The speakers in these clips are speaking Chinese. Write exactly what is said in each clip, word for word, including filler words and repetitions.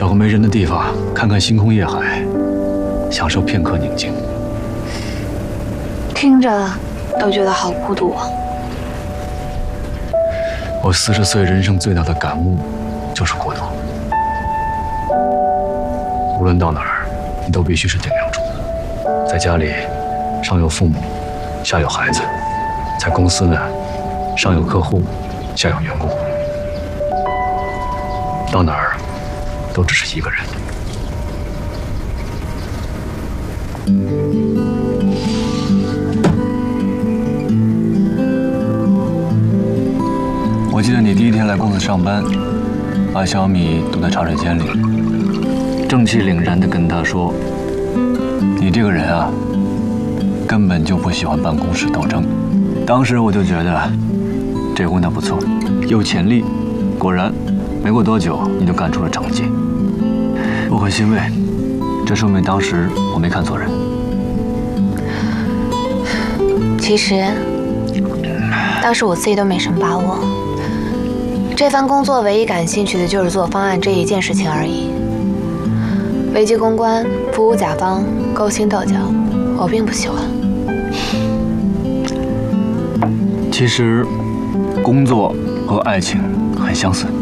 找个没人的地方，看看星空夜海，享受片刻宁静。 听着都觉得好孤独啊。 我四十岁人生最大的感悟，就是孤独。无论到哪儿，你都必须是顶梁柱。在家里，上有父母，下有孩子；在公司呢，上有客户，下有员工。到哪儿，都只是一个人。 我记得你第一天来公司上班，把小米堵在茶水间里，正气凛然地跟他说：“你这个人啊，根本就不喜欢办公室斗争。”当时我就觉得这姑娘不错，有潜力。果然，没过多久你就干出了成绩。我很欣慰，这说明当时我没看错人。 其实，当时我自己都没什么把握。这份工作唯一感兴趣的就是做方案这一件事情而已。危机公关、服务甲方、勾心斗角，我并不喜欢。 其实，工作和爱情很相似，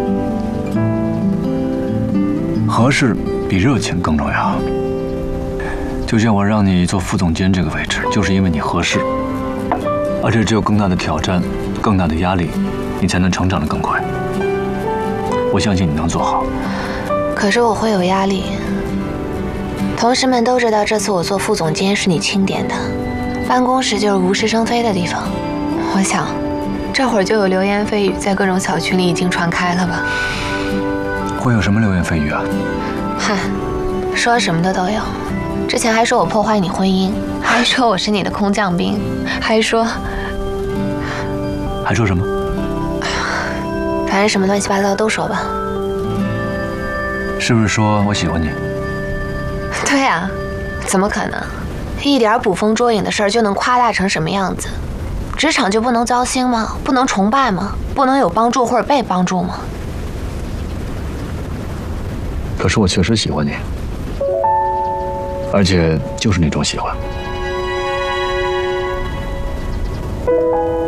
合适比热情更重要。就像我让你做副总监这个位置，就是因为你合适，而且只有更大的挑战、更大的压力，你才能成长得更快。我相信你能做好。 可是我会有压力。同事们都知道这次我做副总监是你钦点的，办公室就是无事生非的地方。我想，这会儿就有流言蜚语在各种小群里已经传开了吧？ 会有什么流言蜚语啊？ 嗨，说什么的都有。之前还说我破坏你婚姻，还说我是你的空降兵，还说…… 还说什么？ 反正什么乱七八糟都说吧。 是不是说我喜欢你？ 对啊，怎么可能？一点捕风捉影的事儿就能夸大成什么样子？职场就不能交心吗？不能崇拜吗？不能有帮助或者被帮助吗？ 可是我确实喜欢你，而且就是那种喜欢。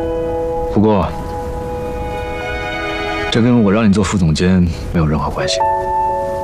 不过，这跟我让你做副总监没有任何关系。